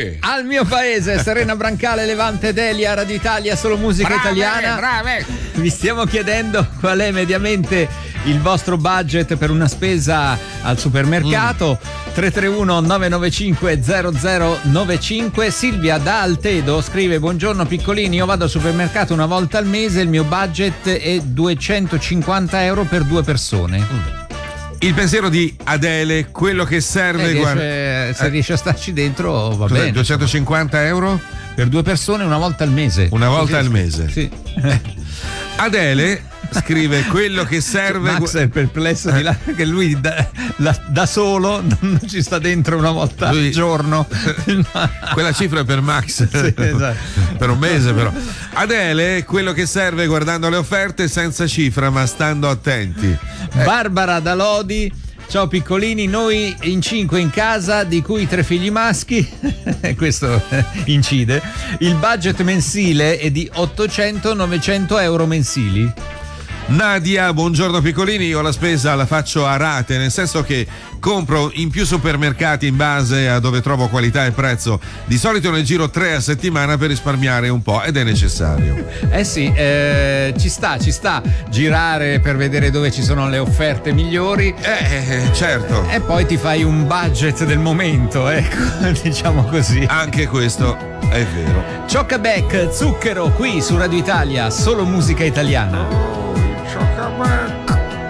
Al mio paese, Serena Brancale, Levante Delia, Radio Italia, solo musica italiana. Brave. Vi stiamo chiedendo qual è mediamente il vostro budget per una spesa al supermercato. 331 995 0095. Silvia da Altedo scrive: buongiorno piccolini, io vado al supermercato una volta al mese, il mio budget è 250 euro per 2 persone. Il pensiero di Adele, quello che serve, se riesce a starci dentro va bene. 250 euro? Per 2 persone una volta al mese. Una volta al mese? Sì. Adele scrive: quello che serve. Max è perplesso di là che lui da solo non ci sta dentro una volta al giorno. Quella cifra è per Max. Sì, esatto. Per un mese però. Adele, quello che serve guardando le offerte, senza cifra ma stando attenti. Barbara da Lodi: ciao piccolini, noi in 5 in casa, di cui 3 figli maschi. Questo incide. Il budget mensile è di 800-900 euro mensili. Nadia, buongiorno piccolini, io la spesa la faccio a rate, nel senso che compro in più supermercati in base a dove trovo qualità e prezzo. Di solito ne giro 3 a settimana per risparmiare un po' ed è necessario. Sì, ci sta girare per vedere dove ci sono le offerte migliori. Certo. E poi ti fai un budget del momento, ecco, diciamo così. Anche questo è vero. Cioccabec, Zucchero, qui su Radio Italia, solo musica italiana. Cioccabec.